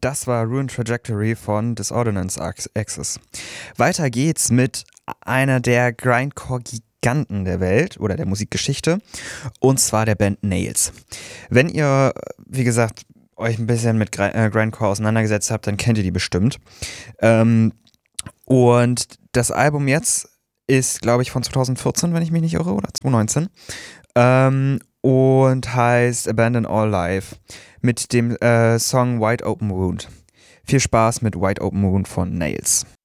Das war Ruined Trajectory von Disordinance Axis. Weiter geht's mit einer der Grindcore-Giganten der Welt oder der Musikgeschichte, und zwar der Band Nails. Wenn ihr, wie gesagt, euch ein bisschen mit Grindcore auseinandergesetzt habt, dann kennt ihr die bestimmt. Und das Album jetzt ist, glaube ich, von 2014, wenn ich mich nicht irre, oder 2019. Und heißt Abandon All Life mit dem Song Wide Open Wound. Viel Spaß mit Wide Open Wound von Nails.